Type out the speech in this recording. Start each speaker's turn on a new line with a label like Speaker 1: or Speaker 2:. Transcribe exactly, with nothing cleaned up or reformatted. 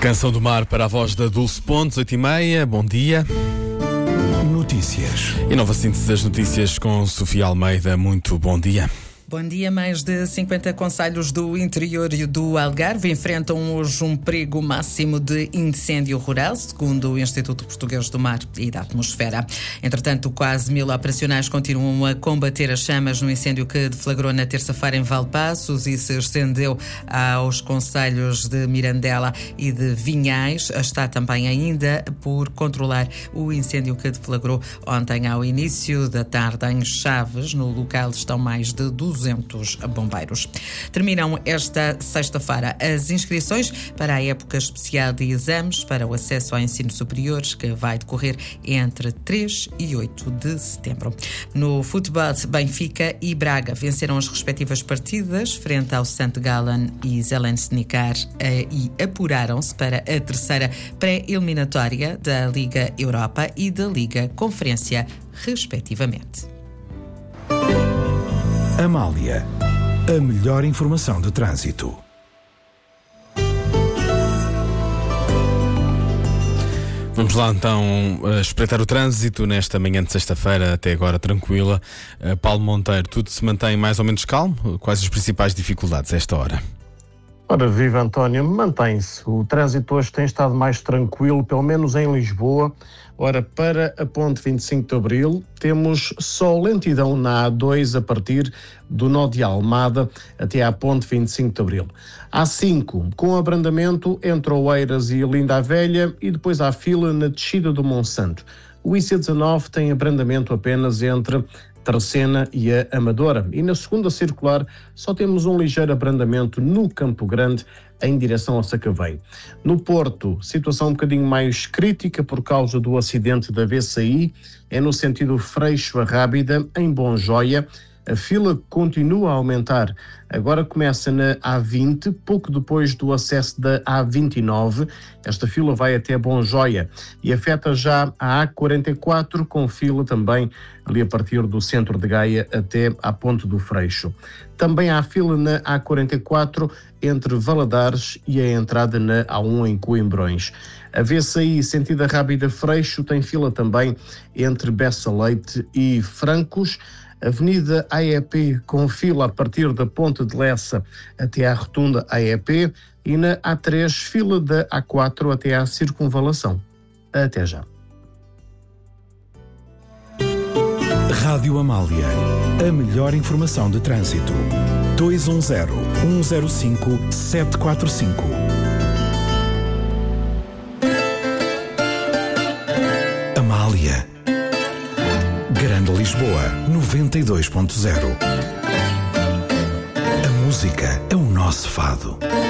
Speaker 1: Canção do Mar para a voz da Dulce Pontes, oito e meia, bom dia.
Speaker 2: Notícias.
Speaker 1: E nova síntese das notícias com Sofia Almeida, muito bom dia.
Speaker 3: Bom dia. Mais de cinquenta concelhos do interior e do Algarve enfrentam hoje um perigo máximo de incêndio rural, segundo o Instituto Português do Mar e da Atmosfera. Entretanto, quase mil operacionais continuam a combater as chamas no incêndio que deflagrou na terça-feira em Valpaços e se estendeu aos concelhos de Mirandela e de Vinhais. Está também ainda por controlar o incêndio que deflagrou ontem ao início da tarde em Chaves. No local estão mais de duzentos bombeiros. Terminam esta sexta-feira as inscrições para a época especial de exames para o acesso ao ensino superior, que vai decorrer entre três e oito de setembro. No futebol, Benfica e Braga venceram as respectivas partidas frente ao Sant Gallen e Zelenčnikar e apuraram-se para a terceira pré-eliminatória da Liga Europa e da Liga Conferência, respectivamente.
Speaker 2: Amália, a melhor informação de trânsito.
Speaker 1: Vamos lá então uh, espreitar o trânsito nesta manhã de sexta-feira, até agora tranquila. Uh, Paulo Monteiro, tudo se mantém mais ou menos calmo? Quais as principais dificuldades a esta hora?
Speaker 4: Ora, viva António, mantém-se. O trânsito hoje tem estado mais tranquilo, pelo menos em Lisboa. Ora, para a ponte vinte e cinco de Abril, temos só lentidão na A dois a partir do nó de Almada até à ponte vinte e cinco de Abril. A cinco, com abrandamento entre Oeiras e Linda a Velha, e depois há fila na descida do Monsanto. O I C dezanove tem abrandamento apenas entre Terceira e a Amadora. E na segunda circular só temos um ligeiro abrandamento no Campo Grande em direção ao Sacavém. No Porto, situação um bocadinho mais crítica por causa do acidente da V C I, é no sentido Freixo a Rábida, em Bonjoia. A fila continua a aumentar. Agora começa na A vinte, pouco depois do acesso da A vinte e nove. Esta fila vai até Bonjoia e afeta já a A quarenta e quatro, com fila também ali a partir do centro de Gaia até à Ponte do Freixo. Também há fila na A quarenta e quatro entre Valadares e a entrada na A um em Coimbrões. A V C I sentido Rábida Freixo tem fila também entre Bessa Leite e Francos. Avenida A E P com fila a partir da Ponte de Lessa até à Rotunda A E P e na A três fila da A quatro até à Circunvalação. Até já.
Speaker 2: Rádio Amália, a melhor informação de trânsito. dois um zero, um zero cinco, sete quatro cinco. Amália. Grande Lisboa, noventa e dois ponto zero. A música é o nosso fado.